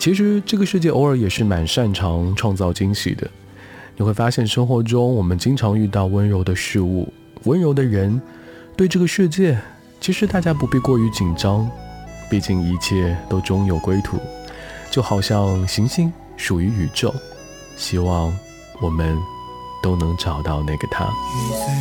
其实这个世界偶尔也是蛮擅长创造惊喜的。你会发现生活中我们经常遇到温柔的事物，温柔的人，对这个世界其实大家不必过于紧张，毕竟一切都终有归途。就好像行星属于宇宙，希望我们都能找到那个他。